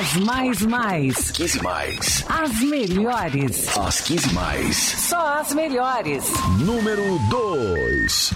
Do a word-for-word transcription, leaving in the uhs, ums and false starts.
As mais mais. quinze mais. As melhores. As quinze mais. Só as melhores. Número dois.